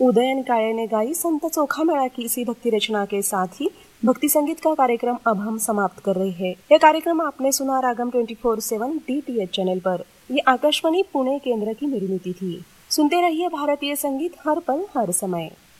उदयन काळे ने गाई संत चोखा मेला की सी भक्ति रचना के साथ ही भक्ति संगीत का कार्यक्रम अब हम समाप्त कर रहे हैं। यह कार्यक्रम आपने सुना रागम 24/7 DTH चैनल पर। ये आकाशवाणी पुणे केंद्र की निर्मिती थी। सुनते रहिए भारतीय संगीत हर पल हर समय।